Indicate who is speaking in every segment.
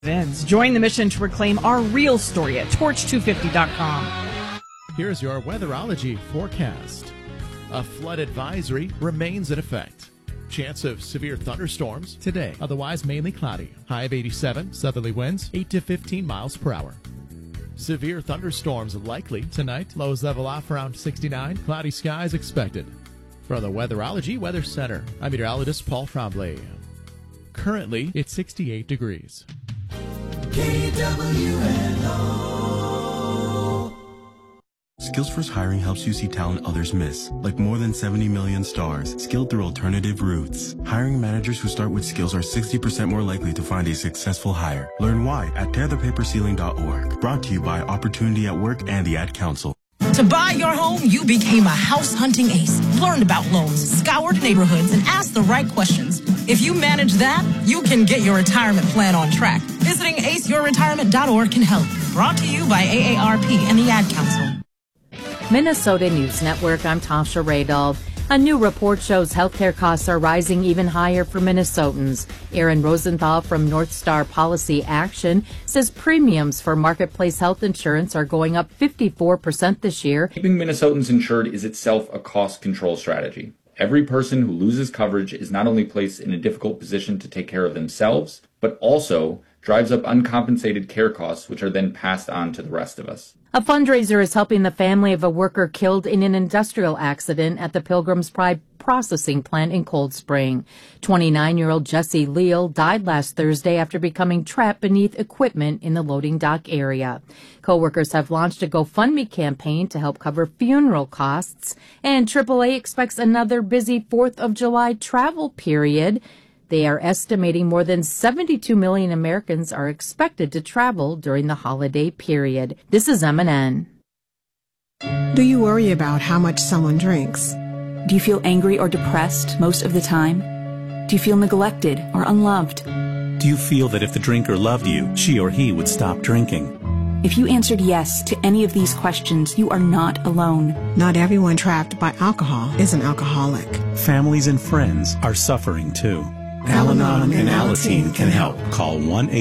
Speaker 1: Join the mission to reclaim our real story at torch250.com.
Speaker 2: Here's your weatherology forecast. A flood advisory remains in effect. Chance of severe thunderstorms today, otherwise mainly cloudy. High of 87, southerly winds 8 to 15 miles per hour. Severe thunderstorms likely tonight, lows level off around 69, cloudy skies expected. From the Weatherology Weather Center, I'm meteorologist Paul Trombley. Currently, it's 68 degrees.
Speaker 3: KWNO. SkillsFirst Hiring helps you see talent others miss. Like more than 70 million stars, skilled through alternative routes. Hiring managers who start with skills are 60% more likely to find a successful hire. Learn why at tearthepaperceiling.org. Brought to you by Opportunity at Work and the Ad Council.
Speaker 4: To buy your home, you became a house hunting ace. Learned about loans, scoured neighborhoods, and asked the right questions. If you manage that, you can get your retirement plan on track. Visiting aceyourretirement.org can help. Brought to you by AARP and the Ad Council.
Speaker 5: Minnesota News Network, I'm Tasha Radal. A new report shows healthcare costs are rising even higher for Minnesotans. Aaron Rosenthal from North Star Policy Action says premiums for marketplace health insurance are going up 54% this year.
Speaker 6: Keeping Minnesotans insured is itself a cost control strategy. Every person who loses coverage is not only placed in a difficult position to take care of themselves, but also drives up uncompensated care costs, which are then passed on to the rest of us.
Speaker 5: A fundraiser is helping the family of a worker killed in an industrial accident at the Pilgrim's Pride processing plant in Cold Spring. 29-year-old Jesse Leal died last Thursday after becoming trapped beneath equipment in the loading dock area. Co-workers have launched a GoFundMe campaign to help cover funeral costs, and AAA expects another busy 4th of July travel period. They are estimating more than 72 million Americans are expected to travel during the holiday period. This is MNN.
Speaker 7: Do you worry about how much someone drinks?
Speaker 8: Do you feel angry or depressed most of the time? Do you feel neglected or unloved?
Speaker 9: Do you feel that if the drinker loved you, she or he would stop drinking?
Speaker 8: If you answered yes to any of these questions, you are not alone.
Speaker 7: Not everyone trapped by alcohol is an alcoholic.
Speaker 9: Families and friends are suffering too.
Speaker 7: Al-Anon and Alateen can help.
Speaker 9: Call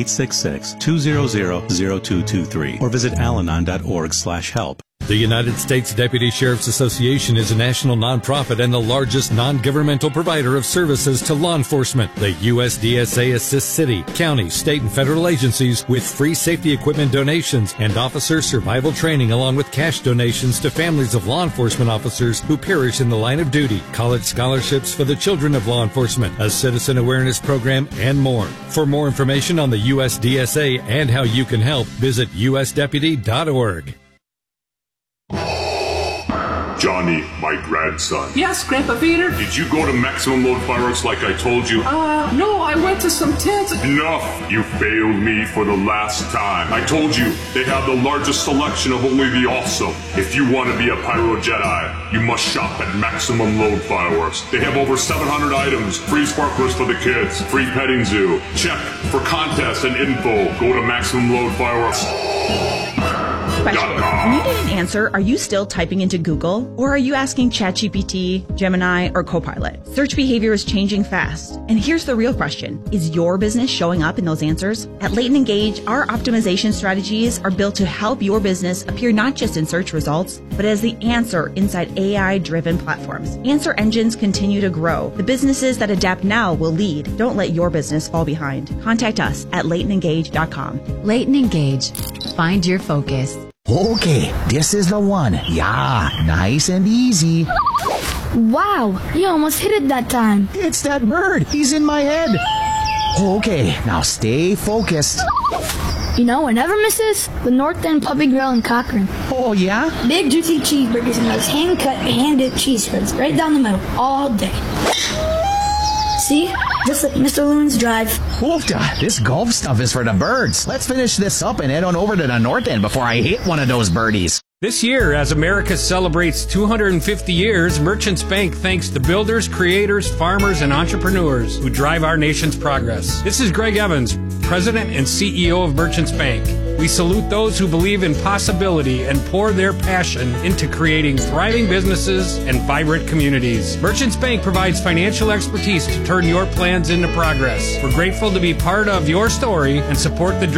Speaker 9: 1-866-200-0223 or visit alanon.org/help.
Speaker 10: The United States Deputy Sheriff's Association is a national nonprofit and the largest non-governmental provider of services to law enforcement. The USDSA assists city, county, state, and federal agencies with free safety equipment donations and officer survival training, along with cash donations to families of law enforcement officers who perish in the line of duty, college scholarships for the children of law enforcement, a citizen awareness program, and more. For more information on the USDSA and how you can help, visit usdeputy.org.
Speaker 11: Johnny, my grandson.
Speaker 12: Yes, Grandpa Peter?
Speaker 11: Did you go to Maximum Load Fireworks like I told you?
Speaker 12: No, I went to some tents.
Speaker 11: Enough! You failed me for the last time. I told you, they have the largest selection of only the awesome. If you want to be a Pyro Jedi, you must shop at Maximum Load Fireworks. They have over 700 items, free sparklers for the kids, free petting zoo. Check for contests and info. Go to Maximum Load Fireworks.
Speaker 13: Question. When you need an answer, are you still typing into Google? Or are you asking ChatGPT, Gemini, or Copilot? Search behavior is changing fast. And here's the real question. Is your business showing up in those answers? At Leighton Engage, our optimization strategies are built to help your business appear not just in search results, but as the answer inside AI-driven platforms. Answer engines continue to grow. The businesses that adapt now will lead. Don't let your business fall behind. Contact us at LeightonEngage.com.
Speaker 14: Leighton Engage. Find your focus.
Speaker 15: Okay, this is the one. Yeah, nice and easy.
Speaker 16: Wow, you almost hit it that time.
Speaker 15: It's that bird. He's in my head. Okay, now stay focused.
Speaker 16: You know what never misses? The North End Puppy Grill in Cochrane.
Speaker 15: Oh, yeah?
Speaker 16: Big juicy cheeseburgers and those hand-cut, hand-dipped cheese spreads right down the middle all day. See? Just like Mr. Loon's Drive.
Speaker 15: Oofta, this golf stuff is for the birds. Let's finish this up and head on over to the North End before I hit one of those birdies.
Speaker 17: This year, as America celebrates 250 years, Merchants Bank thanks the builders, creators, farmers, and entrepreneurs who drive our nation's progress. This is Greg Evans, President and CEO of Merchants Bank. We salute those who believe in possibility and pour their passion into creating thriving businesses and vibrant communities. Merchants Bank provides financial expertise to turn your plans into progress. We're grateful to be part of your story and support the